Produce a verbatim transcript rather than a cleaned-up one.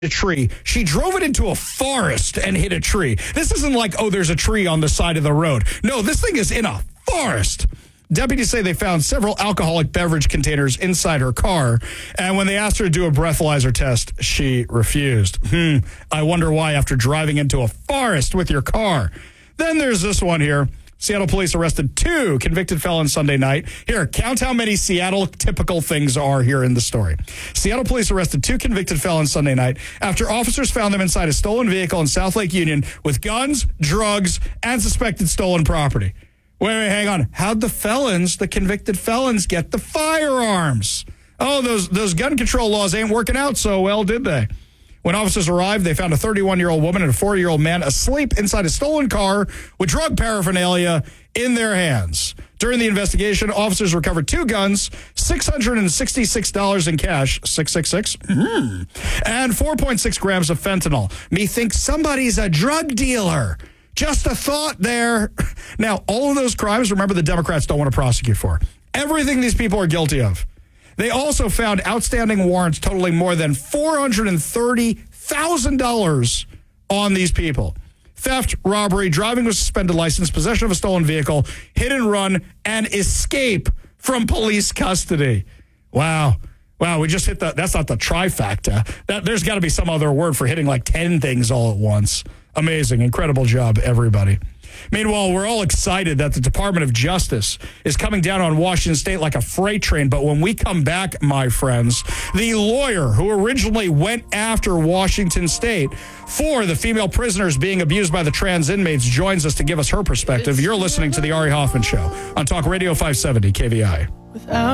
a tree. She drove it into a forest and hit a tree. This isn't like, oh, there's a tree on the side of the road. No, this thing is in a forest. Deputies say they found several alcoholic beverage containers inside her car, and when they asked her to do a breathalyzer test, she refused. Hmm, I wonder why after driving into a forest with your car. Then there's this one here. Seattle police arrested two convicted felons Sunday night. Here, count how many Seattle typical things are here in the story. Seattle police arrested two convicted felons Sunday night after officers found them inside a stolen vehicle in South Lake Union with guns, drugs, and suspected stolen property. Wait, wait, hang on. How'd the felons, the convicted felons, get the firearms? Oh, those those gun control laws ain't working out so well, did they? When officers arrived, they found a thirty-one-year-old woman and a forty-year-old man asleep inside a stolen car with drug paraphernalia in their hands. During the investigation, officers recovered two guns, six hundred sixty-six dollars in cash, six six six, mm, and four point six grams of fentanyl. Methinks somebody's a drug dealer. Just a thought there. Now, all of those crimes, remember, the Democrats don't want to prosecute for. Everything these people are guilty of. They also found outstanding warrants totaling more than four hundred thirty thousand dollars on these people. Theft, robbery, driving with suspended license, possession of a stolen vehicle, hit and run, and escape from police custody. Wow. Wow, we just hit the, that's not the trifecta. That, there's got to be some other word for hitting like ten things all at once. Amazing. Incredible job, everybody. Meanwhile, we're all excited that the Department of Justice is coming down on Washington State like a freight train. But when we come back, my friends, the lawyer who originally went after Washington State for the female prisoners being abused by the trans inmates joins us to give us her perspective. You're listening to The Ari Hoffman Show on Talk Radio five seventy K V I. Without